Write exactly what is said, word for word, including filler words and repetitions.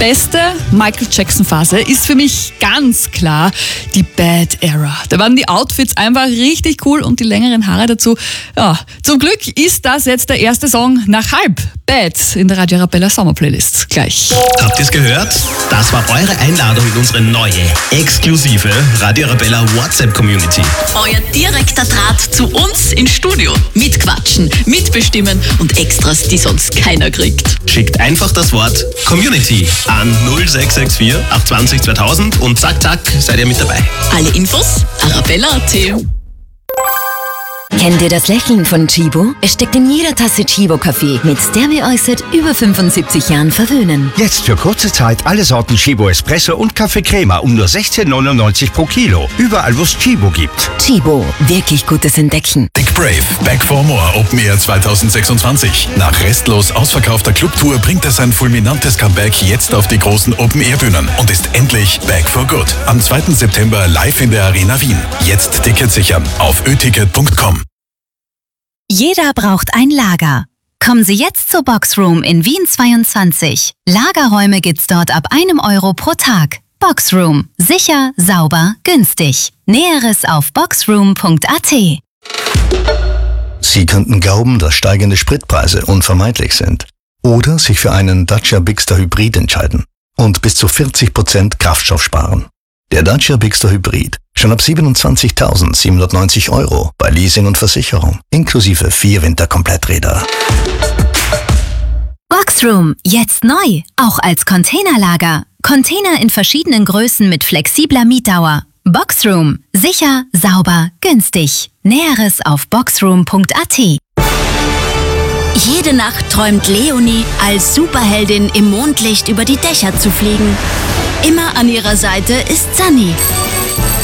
Beste Michael Jackson-Phase ist für mich ganz klar die Bad Era. Da waren die Outfits einfach richtig cool und die längeren Haare dazu. Ja, zum Glück ist das jetzt der erste Song nach Halb. Bad in der Radio Arabella Sommerplaylist. Gleich. Habt ihr es gehört? Das war eure Einladung in unsere neue, exklusive Radio Arabella WhatsApp-Community. Euer direkter Draht zu uns ins Studio. Mitquatschen, mitbestimmen und Extras, die sonst keiner kriegt. Schickt einfach das Wort Community an null sechs sechs vier achtundzwanzig zweitausend und zack, zack, seid ihr mit dabei. Alle Infos arabella punkt at. Kennt ihr das Lächeln von Chibo? Es steckt in jeder Tasse Chibo-Kaffee, mit der wir euch seit über fünfundsiebzig Jahren verwöhnen. Jetzt für kurze Zeit alle Sorten Chibo Espresso und Kaffee Crema um nur sechzehn neunundneunzig pro Kilo. Überall, wo es Chibo gibt. Chibo, wirklich gutes Entdecken. Dick Brave, Back for More Open Air zwanzig sechsundzwanzig. Nach restlos ausverkaufter Clubtour bringt er sein fulminantes Comeback jetzt auf die großen Open Air Bühnen und ist endlich back for good. Am zweiten September live in der Arena Wien. Jetzt Tickets sichern auf ö ticket punkt com. Jeder braucht ein Lager. Kommen Sie jetzt zur Boxroom in Wien zweiundzwanzig. Lagerräume gibt's dort ab einem Euro pro Tag. Boxroom. Sicher, sauber, günstig. Näheres auf boxroom punkt at. Sie könnten glauben, dass steigende Spritpreise unvermeidlich sind. Oder sich für einen Dacia Bigster Hybrid entscheiden und bis zu vierzig Prozent Kraftstoff sparen. Der Dacia Bigster Hybrid schon ab siebenundzwanzigtausendsiebenhundertneunzig Euro bei Leasing und Versicherung, inklusive vier Winterkompletträder. Boxroom, jetzt neu, auch als Containerlager. Container in verschiedenen Größen mit flexibler Mietdauer. Boxroom, sicher, sauber, günstig. Näheres auf boxroom punkt at. Jede Nacht träumt Leonie, als Superheldin im Mondlicht über die Dächer zu fliegen. Immer an ihrer Seite ist Sunny.